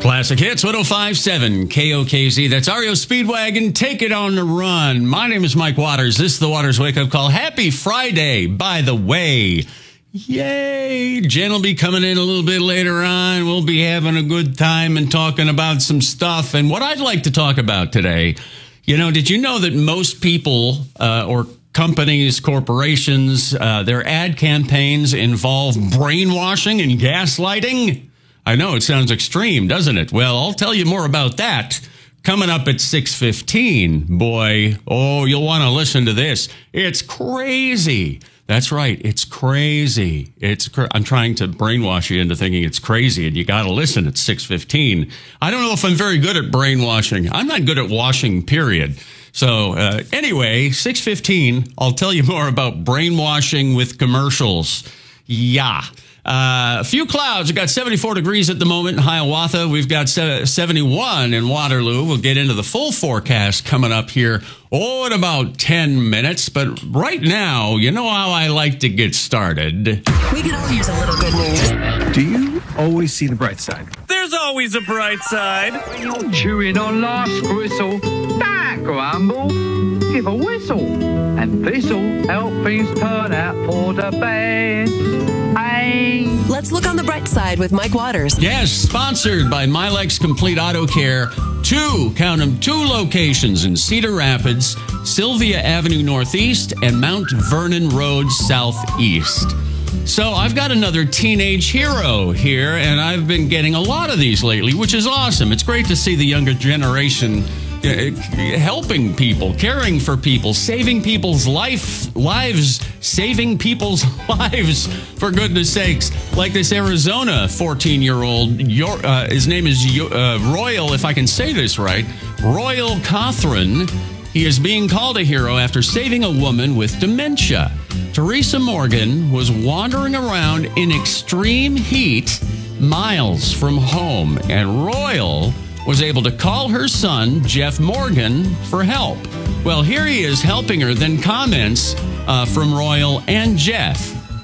Classic Hits 105.7 KOKZ. That's REO Speedwagon. Take it on the run. My name is Mike Waters. This is the Waters Wake Up Call. Happy Friday, by the way. Yay. Jen will be coming in a little bit later on. We'll be having a good time and talking about some stuff. And what I'd like to talk about today, did you know that most people or companies, corporations, their ad campaigns involve brainwashing and gaslighting? I know it sounds extreme, doesn't it? Well, I'll tell you more about that coming up at 6:15. Boy, you'll want to listen to this. It's crazy. That's right. It's crazy. I'm trying to brainwash you into thinking it's crazy, and you got to listen at 6:15. I don't know if I'm very good at brainwashing. I'm not good at washing, period. So anyway, 6:15, I'll tell you more about brainwashing with commercials. Yeah. A few clouds. We've got 74 degrees at the moment in Hiawatha. We've got 71 in Waterloo. We'll get into the full forecast coming up here, in about 10 minutes. But right now, you know how I like to get started. We could all use a little good news. Do you always see the bright side? There's always a bright side. When you're chewing on last gristle, don't grumble, give a whistle, and this'll help things turn out for the best. Hey. Let's look on the bright side with Mike Waters. Yes, sponsored by Milex Complete Auto Care. Two locations in Cedar Rapids, Sylvia Avenue Northeast, and Mount Vernon Road Southeast. So I've got another teenage hero here, and I've been getting a lot of these lately, which is awesome. It's great to see the younger generation helping people, caring for people, saving people's lives, saving people's lives, for goodness sakes. Like this Arizona 14-year-old, his name is Royal, if I can say this right, Royal Cothran. He is being called a hero after saving a woman with dementia. Teresa Morgan was wandering around in extreme heat miles from home, and Royal was able to call her son, Jeff Morgan, for help. Well, here he is helping her, then comments from Royal and Jeff.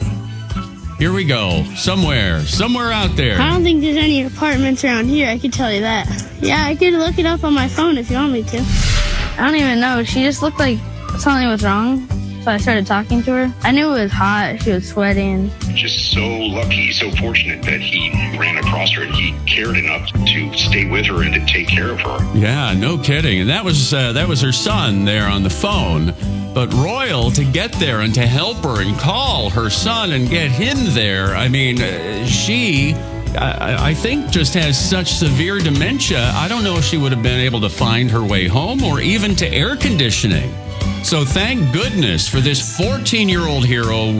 Here we go. Somewhere out there. I don't think there's any apartments around here, I can tell you that. Yeah, I could look it up on my phone if you want me to. I don't even know. She just looked like something was wrong. So I started talking to her. I knew it was hot. She was sweating. Just so lucky, so fortunate that he ran across her and he cared enough to stay with her and to take care of her. Yeah, no kidding. And that was her son there on the phone. But Royal, to get there and to help her and call her son and get him there, I mean, she, I think, just has such severe dementia. I don't know if she would have been able to find her way home or even to air conditioning. So thank goodness for this 14-year-old hero,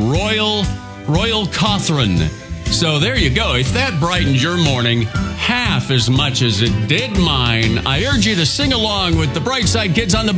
Royal Cothran. So there you go. If that brightens your morning half as much as it did mine, I urge you to sing along with the Brightside Kids on the